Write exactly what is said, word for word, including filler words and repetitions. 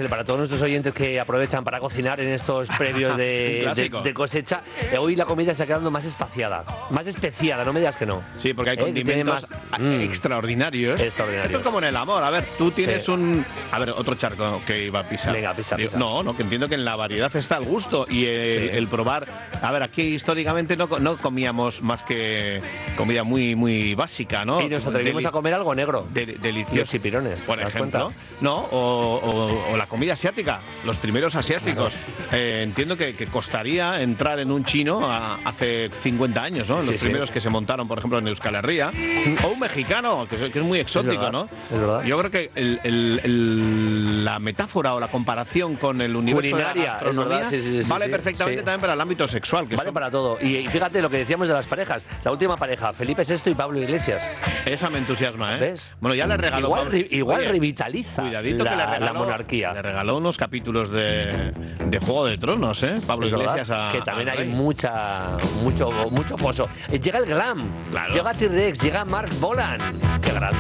Ángel, para todos nuestros oyentes que aprovechan para cocinar en estos previos de, de, de cosecha, eh, hoy la comida está quedando más espaciada, más especiada, no me digas que no. Sí, porque hay ¿Eh? condimentos más, mm, extraordinarios. extraordinarios. Esto es como en el amor. A ver, tú tienes Sí. un... A ver, otro charco que iba a pisar. Venga, pisa, Digo, pisa. No, no, que entiendo que en la variedad está el gusto y el, Sí. el probar... A ver, aquí históricamente no, no comíamos más que comida muy, muy básica, ¿no? Y nos atrevimos Deli- a comer algo negro. de- delicioso. Los chipirones, Por ¿te das ejemplo, cuenta? no, o, o- o la comida asiática, los primeros asiáticos. Eh, entiendo que, que costaría entrar en un chino a- hace cincuenta años, ¿no? Los Sí, sí. primeros que se montaron, por ejemplo, en Euskal Herria, o un mexicano, que es, que es muy exótico, verdad, ¿no? es verdad. Yo creo que el- el- el- la metáfora o la comparación con el universo de Culinaria, la es gastronomía verdad, sí, sí, sí, vale sí, perfectamente sí. también para el ámbito sexual. Que Vale son- para todo. Y, y fíjate lo que decíamos de las parejas. La última pareja, Felipe sexto y Pablo Iglesias. Esa me entusiasma, ¿eh? ¿Ves? Bueno, ya le regaló... Igual, Pablo- ri- igual Oye, revitaliza Cuidadito la, que le la regaló, monarquía. Le regaló unos capítulos de, de Juego de Tronos, ¿eh? Pablo Es Iglesias verdad, a, que también al hay rey. mucha, mucho, mucho pozo. Eh, Llega el glam, Claro. llega T-Rex, llega Mark Bolan. Qué grande.